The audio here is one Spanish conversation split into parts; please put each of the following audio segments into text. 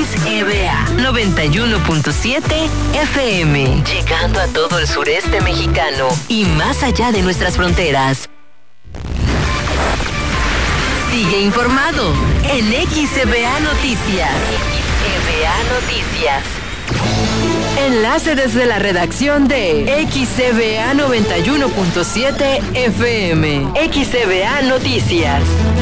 XEVA 91.7 FM, llegando a todo el sureste mexicano y más allá de nuestras fronteras. Sigue informado en XEVA Noticias. XEVA Noticias. Enlace desde la redacción de XEVA 91.7 FM. XEVA Noticias.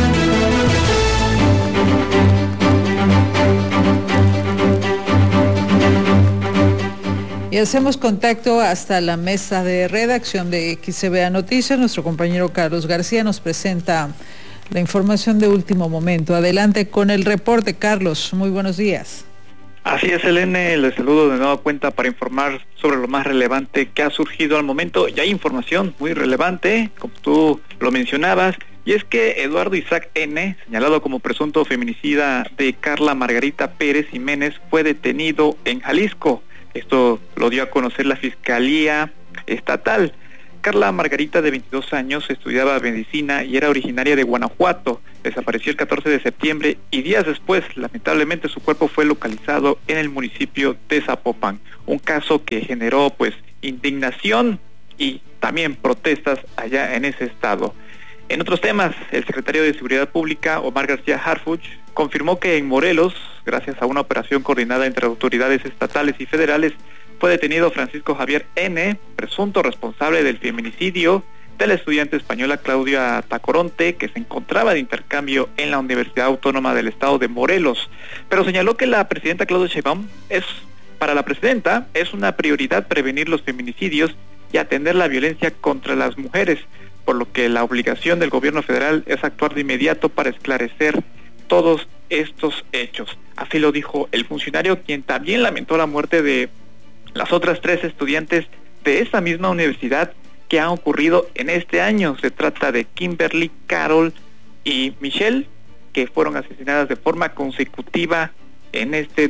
Y hacemos contacto hasta la mesa de redacción de XEVA Noticias. Nuestro compañero Carlos García nos presenta la información de último momento. Adelante con el reporte, Carlos. Muy buenos días. Así es, Elene, les saludo de nueva cuenta para informar sobre lo más relevante que ha surgido al momento. Y hay información muy relevante, como tú lo mencionabas, y es que Eduardo Isaac N., señalado como presunto feminicida de Carla Margarita Pérez Jiménez, fue detenido en Jalisco. Esto lo dio a conocer la Fiscalía Estatal. Carla Margarita, de 22 años, estudiaba medicina y era originaria de Guanajuato. Desapareció el 14 de septiembre y días después, lamentablemente, su cuerpo fue localizado en el municipio de Zapopan. Un caso que generó, indignación y también protestas allá en ese estado. En otros temas, el secretario de Seguridad Pública, Omar García Harfuch, confirmó que en Morelos, gracias a una operación coordinada entre autoridades estatales y federales, fue detenido Francisco Javier N., presunto responsable del feminicidio de la estudiante española Claudia Tacoronte, que se encontraba de intercambio en la Universidad Autónoma del Estado de Morelos. Pero señaló que la presidenta Claudia Sheinbaum para la presidenta es una prioridad prevenir los feminicidios y atender la violencia contra las mujeres, por lo que la obligación del gobierno federal es actuar de inmediato para esclarecer todos estos hechos. Así lo dijo el funcionario, quien también lamentó la muerte de las otras 3 estudiantes de esa misma universidad que han ocurrido en este año. Se trata de Kimberly, Carol y Michelle, que fueron asesinadas de forma consecutiva en este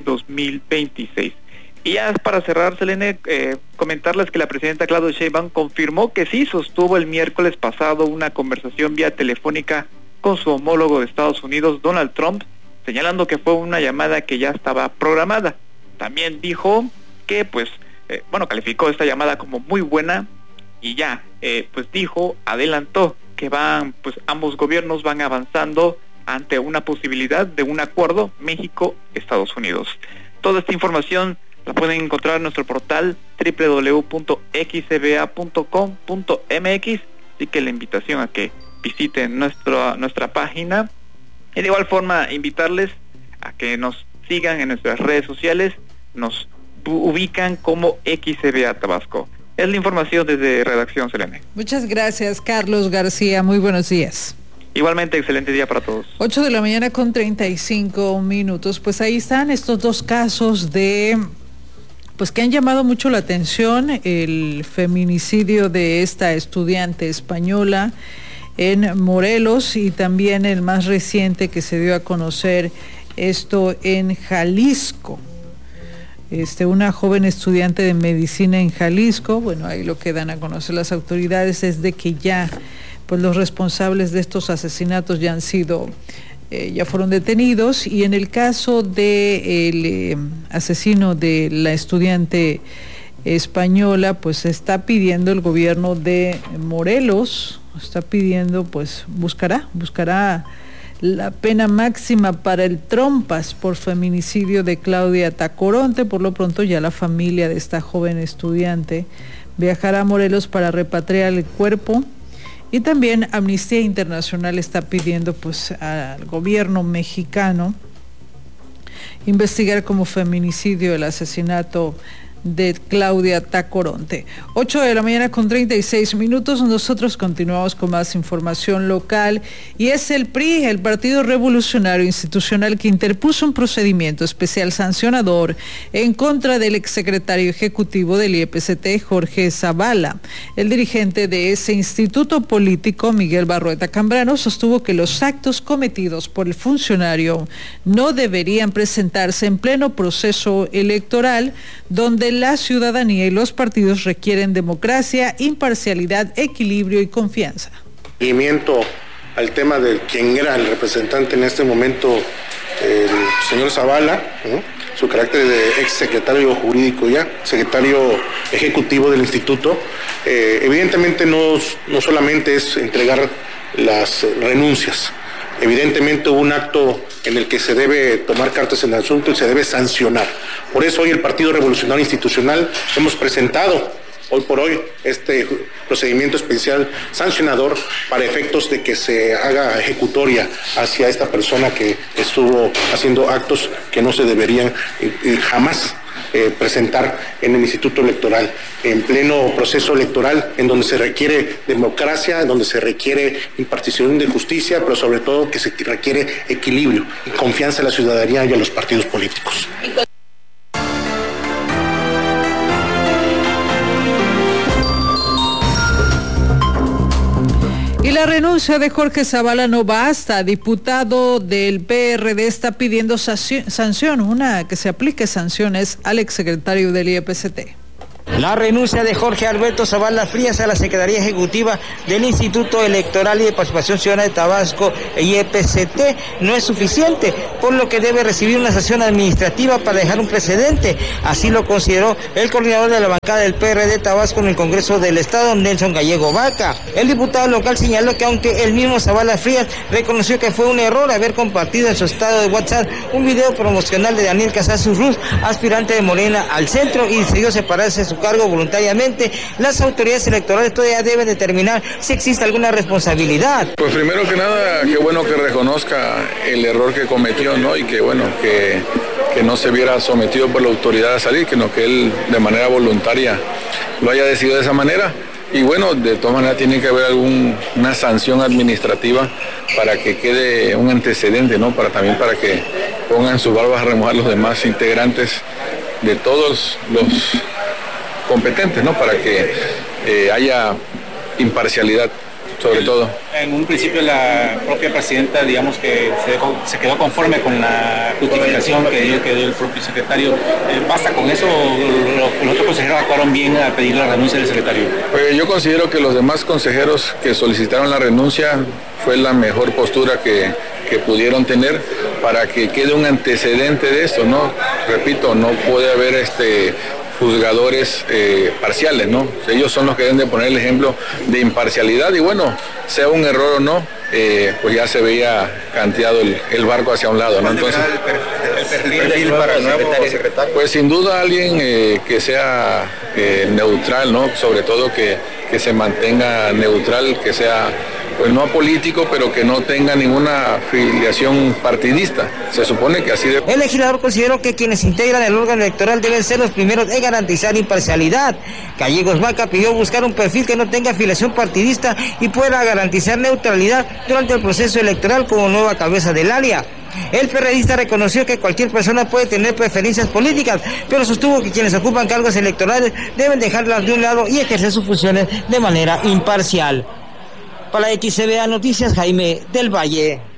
2026. Y ya para cerrar, Selene, comentarles que la presidenta Claudia Sheinbaum confirmó que sí sostuvo el miércoles pasado una conversación vía telefónica con su homólogo de Estados Unidos, Donald Trump, señalando que fue una llamada que ya estaba programada. También dijo que calificó esta llamada como muy buena y ya, adelantó que ambos gobiernos van avanzando ante una posibilidad de un acuerdo México-Estados Unidos. Toda esta información la pueden encontrar en nuestro portal www.xeva.com.mx, así que la invitación a que visiten nuestra página. Y de igual forma invitarles a que nos sigan en nuestras redes sociales, nos ubican como XEVA Tabasco. Es la información desde Redacción Selene. Muchas gracias, Carlos García. Muy buenos días. Igualmente, excelente día para todos. 8:35 a.m. Pues ahí están estos 2 casos que han llamado mucho la atención. El feminicidio de esta estudiante española en Morelos y también el más reciente que se dio a conocer, esto en Jalisco. Una joven estudiante de medicina en Jalisco. Ahí lo que dan a conocer las autoridades es de que ya los responsables de estos asesinatos ya fueron detenidos, y en el caso del asesino de la estudiante española, está pidiendo el gobierno de Morelos, buscará la pena máxima para el Trompas por feminicidio de Claudia Tacoronte. Por lo pronto ya la familia de esta joven estudiante viajará a Morelos para repatriar el cuerpo, y también Amnistía Internacional está pidiendo al gobierno mexicano investigar como feminicidio el asesinato de Claudia Tacoronte. 8:36 a.m. Nosotros continuamos con más información local, y es el PRI, el Partido Revolucionario Institucional, que interpuso un procedimiento especial sancionador en contra del exsecretario ejecutivo del IEPCT, Jorge Zavala. El dirigente de ese instituto político, Miguel Barrueta Cambrano, sostuvo que los actos cometidos por el funcionario no deberían presentarse en pleno proceso electoral, donde la ciudadanía y los partidos requieren democracia, imparcialidad, equilibrio y confianza. Seguimiento al tema de quien era el representante en este momento, el señor Zavala, ¿no? su carácter de ex secretario jurídico ya, secretario ejecutivo del instituto. Evidentemente no solamente es entregar las renuncias. Evidentemente hubo un acto en el que se debe tomar cartas en el asunto y se debe sancionar. Por eso hoy el Partido Revolucionario Institucional hemos presentado hoy por hoy este procedimiento especial sancionador para efectos de que se haga ejecutoria hacia esta persona que estuvo haciendo actos que no se deberían jamás presentar en el Instituto Electoral, en pleno proceso electoral, en donde se requiere democracia, en donde se requiere impartición de justicia, pero sobre todo que se requiere equilibrio y confianza en la ciudadanía y en los partidos políticos. Y la renuncia de Jorge Zavala no basta. Diputado del PRD está pidiendo sanción, que se aplique sanciones al exsecretario del IEPCT. La renuncia de Jorge Alberto Zavala Frías a la Secretaría Ejecutiva del Instituto Electoral y de Participación Ciudadana de Tabasco, IEPCT, no es suficiente, por lo que debe recibir una sanción administrativa para dejar un precedente. Así lo consideró el coordinador de la bancada del PRD Tabasco en el Congreso del Estado, Nelson Gallego Vaca. El diputado local señaló que aunque el mismo Zavala Frías reconoció que fue un error haber compartido en su estado de WhatsApp un video promocional de Daniel Casasus Ruz, aspirante de Morena al centro, y decidió separarse de su cargo voluntariamente, las autoridades electorales todavía deben determinar si existe alguna responsabilidad. Pues primero que nada, qué bueno que reconozca el error que cometió, ¿no? Y que bueno, que no se viera sometido por la autoridad a salir, sino que él de manera voluntaria lo haya decidido de esa manera. Y bueno, de todas maneras tiene que haber alguna sanción administrativa para que quede un antecedente, ¿no? Para que pongan sus barbas a remojar los demás integrantes de todos los competentes, ¿no? Para que haya imparcialidad, sobre todo. En un principio la propia presidenta, digamos que se quedó conforme con la justificación que dio el propio secretario. ¿Basta con eso? ¿Los otros consejeros actuaron bien a pedir la renuncia del secretario? Pues yo considero que los demás consejeros que solicitaron la renuncia fue la mejor postura que pudieron tener para que quede un antecedente de esto, ¿no? Repito, no puede haber juzgadores parciales, ¿no? Ellos son los que deben de poner el ejemplo de imparcialidad y bueno, sea un error o no, pues ya se veía canteado el barco hacia un lado, ¿no? Entonces, el perfil para el nuevo secretario. Pues sin duda alguien que sea neutral, ¿no? Sobre todo que se mantenga neutral, que sea pues no apolítico, pero que no tenga ninguna afiliación partidista. Se supone que así debe. El legislador consideró que quienes integran el órgano electoral deben ser los primeros en garantizar imparcialidad. Gallegos Vaca pidió buscar un perfil que no tenga afiliación partidista y pueda garantizar neutralidad durante el proceso electoral como nueva cabeza del área. El perredista reconoció que cualquier persona puede tener preferencias políticas, pero sostuvo que quienes ocupan cargos electorales deben dejarlas de un lado y ejercer sus funciones de manera imparcial. Para XCBA Noticias, Jaime del Valle.